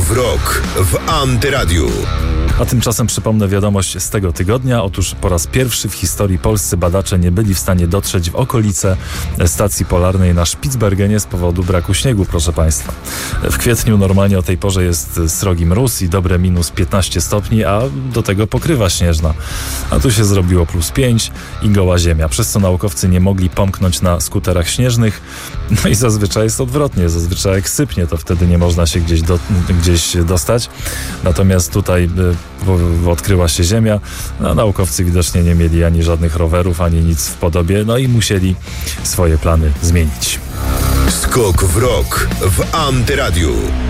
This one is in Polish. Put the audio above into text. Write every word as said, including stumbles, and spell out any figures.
w rok w Antyradiu. A tymczasem przypomnę wiadomość z tego tygodnia. Otóż po raz pierwszy w historii polscy badacze nie byli w stanie dotrzeć w okolice stacji polarnej na Spitsbergenie z powodu braku śniegu, proszę Państwa. W kwietniu normalnie o tej porze jest srogi mróz i dobre minus piętnaście stopni, a do tego pokrywa śnieżna. A tu się zrobiło plus pięć i goła ziemia, przez co naukowcy nie mogli pomknąć na skuterach śnieżnych. No i zazwyczaj jest odwrotnie. Zazwyczaj jak sypnie, to wtedy nie można się gdzieś, do, gdzieś dostać. Natomiast tutaj y, odkryła się ziemia. No, naukowcy widocznie nie mieli ani żadnych rowerów, ani nic w podobie. No i musieli swoje plany zmienić. Skok w rok w Antyradiu.